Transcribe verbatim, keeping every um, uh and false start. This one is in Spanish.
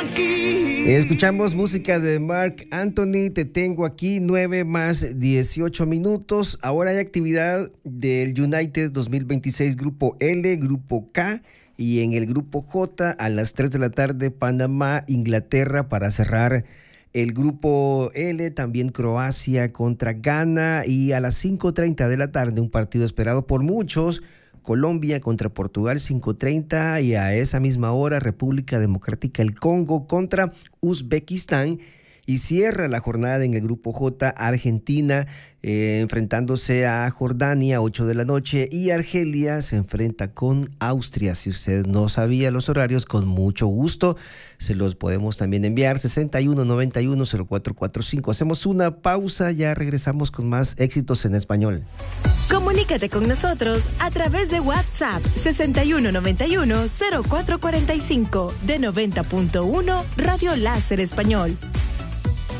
Escuchamos música de Marc Anthony, Te tengo aquí, nueve más dieciocho minutos. Ahora hay actividad del United dos mil veintiséis, Grupo L, Grupo K, y en el Grupo J a las tres de la tarde, Panamá, Inglaterra, para cerrar el Grupo L, también Croacia contra Ghana, y a las cinco treinta de la tarde, un partido esperado por muchos, Colombia contra Portugal, cinco treinta, y a esa misma hora República Democrática del Congo contra Uzbekistán. Y cierra la jornada en el Grupo J, Argentina eh, enfrentándose a Jordania, ocho de la noche, y Argelia se enfrenta con Austria. Si usted no sabía los horarios, con mucho gusto se los podemos también enviar. sesenta y uno noventa y uno cero cuatro cuarenta y cinco. Hacemos una pausa, ya regresamos con más éxitos en español. Comunícate con nosotros a través de WhatsApp sesenta y uno noventa y uno cero cuatro cuarenta y cinco de noventa punto uno Radio Láser Español.